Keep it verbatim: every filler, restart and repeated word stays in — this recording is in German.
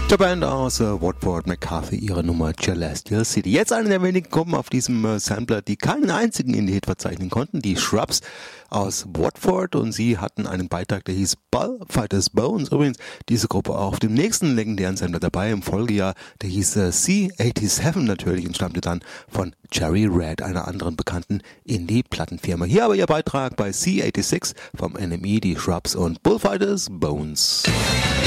Der Band aus äh, Watford McCarthy, ihre Nummer Celestial City. Jetzt eine der wenigen Gruppen auf diesem äh, Sampler, die keinen einzigen Indie-Hit verzeichnen konnten. Die Shrubs aus Watford, und sie hatten einen Beitrag, der hieß Bullfighters Bones. Übrigens, diese Gruppe auch auf dem nächsten legendären Sampler dabei im Folgejahr, der hieß äh, C siebenundachtzig natürlich und stammte dann von Cherry Red, einer anderen bekannten Indie-Plattenfirma. Hier aber ihr Beitrag bei C sechsundachtzig vom N M E, die Shrubs und Bullfighters Bones.